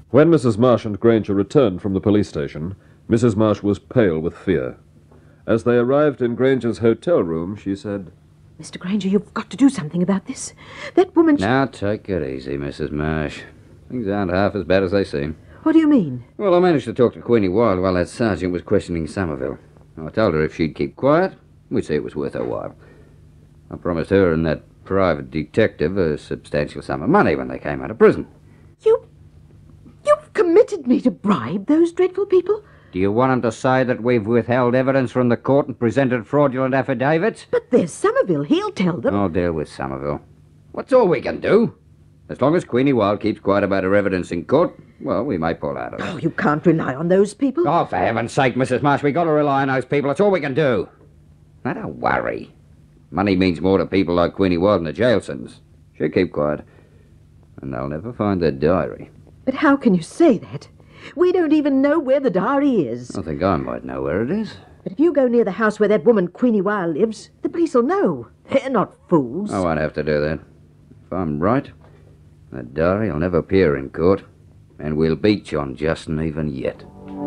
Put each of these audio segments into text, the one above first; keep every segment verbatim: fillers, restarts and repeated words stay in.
When Missus Marsh and Granger returned from the police station, Missus Marsh was pale with fear. As they arrived in Granger's hotel room, she said, Mister Granger, you've got to do something about this. That woman... She... Now, take it easy, Missus Marsh. Things aren't half as bad as they seem. What do you mean? Well, I managed to talk to Queenie Wild while that sergeant was questioning Somerville. I told her if she'd keep quiet, we'd see it was worth her while. I promised her and that private detective a substantial sum of money when they came out of prison. You... You've committed me to bribe those dreadful people? Do you want them to say that we've withheld evidence from the court and presented fraudulent affidavits? But there's Somerville. He'll tell them. I'll deal with Somerville. What's all we can do? As long as Queenie Wild keeps quiet about her evidence in court, well, we may pull out of it. Oh, you can't rely on those people. Oh, for heaven's sake, Missus Marsh, we've got to rely on those people. That's all we can do. Now, don't worry. Money means more to people like Queenie Wild than the jail sentence. She'll keep quiet. And they'll never find their diary. But how can you say that? We don't even know where the diary is. I think I might know where it is. But if you go near the house where that woman Queenie Wild lives, the police will know. They're not fools. I won't have to do that. If I'm right, that diary will never appear in court, and we'll beat John Justin even yet.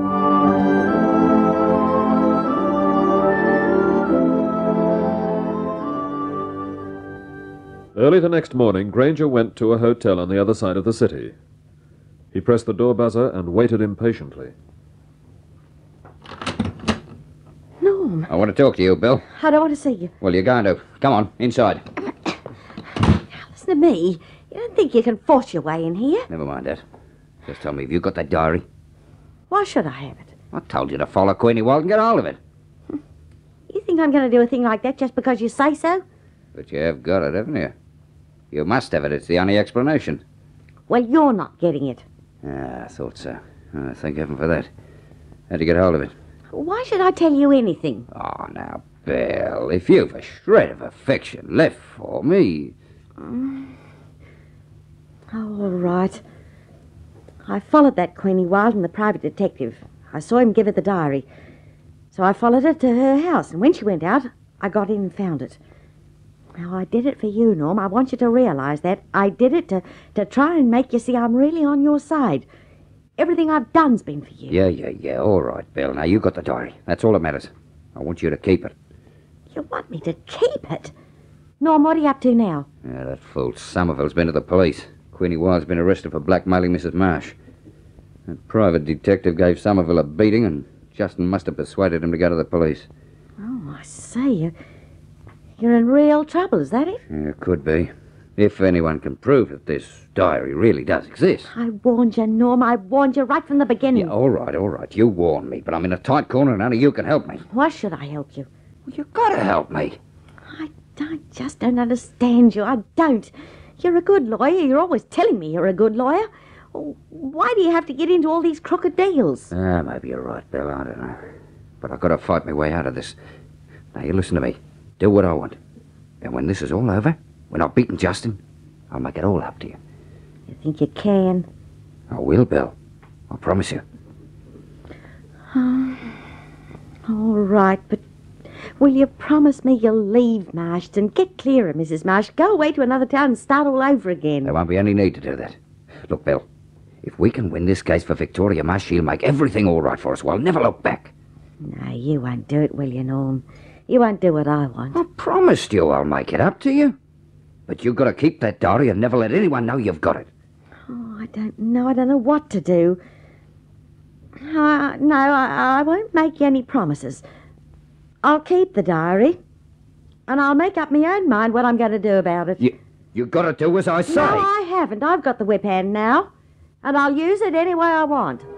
Early the next morning, Granger went to a hotel on the other side of the city. He pressed the door buzzer and waited impatiently. Norm. I want to talk to you, Bill. I don't want to see you. Well, you're going to. Come on, inside. Listen to me. You don't think you can force your way in here? Never mind that. Just tell me, have you got that diary? Why should I have it? I told you to follow Queenie Wild and get hold of it. You think I'm going to do a thing like that just because you say so? But you have got it, haven't you? You must have it. It's the only explanation. Well, you're not getting it. Ah, I thought so. Oh, thank heaven for that. How'd you get hold of it? Why should I tell you anything? Oh, now, Bill, if you've a shred of affection left for me... Mm. Oh, all right. I followed that Queenie Wild and the private detective. I saw him give her the diary. So I followed her to her house, and when she went out, I got in and found it. Now, I did it for you, Norm. I want you to realize that. I did it to, to try and make you see I'm really on your side. Everything I've done's been for you. Yeah, yeah, yeah. All right, Bill. Now, you got the diary. That's all that matters. I want you to keep it. You want me to keep it? Norm, what are you up to now? Yeah, that fool Somerville's been to the police. Queenie Wild's been arrested for blackmailing Missus Marsh. That private detective gave Somerville a beating, and Justin must have persuaded him to go to the police. Oh, I say, you... You're in real trouble, is that it? Yeah, it could be. If anyone can prove that this diary really does exist. I warned you, Norm. I warned you right from the beginning. Yeah, all right, all right. You warned me, but I'm in a tight corner and only you can help me. Why should I help you? Well, you've got to help me. I, I just don't understand you. I don't. You're a good lawyer. You're always telling me you're a good lawyer. Why do you have to get into all these crooked deals? Ah, maybe you're right, Bill. I don't know. But I've got to fight my way out of this. Now, you listen to me. Do what I want. And when this is all over, when I've beaten Justin, I'll make it all up to you. You think you can? I will, Bill. I promise you. Oh, all right, but will you promise me you'll leave Marston? Get clear of Missus Marsh. Go away to another town and start all over again. There won't be any need to do that. Look, Bill, if we can win this case for Victoria Marsh, she'll make everything all right for us. We'll never look back. No, you won't do it, will you, Norm? You won't do what I want. I promised you I'll make it up to you. But you've got to keep that diary and never let anyone know you've got it. Oh, I don't know. I don't know what to do. Uh, no, I, I won't make you any promises. I'll keep the diary, and I'll make up my own mind what I'm going to do about it. You, you've got to do as I say. No, I haven't. I've got the whip hand now, and I'll use it any way I want.